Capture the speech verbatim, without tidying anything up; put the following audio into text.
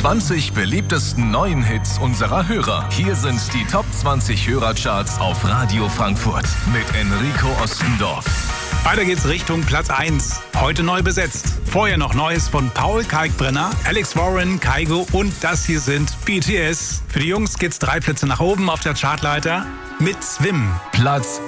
zwanzig beliebtesten neuen Hits unserer Hörer. Hier sind die Top zwanzig Hörercharts auf Radio Frankfurt mit Enrico Ostendorf. Weiter geht's Richtung Platz eins. Heute neu besetzt. Vorher noch Neues von Paul Kalkbrenner, Alex Warren, Kygo und das hier sind B T S. Für die Jungs geht's drei Plätze nach oben auf der Chartleiter mit Swim. Platz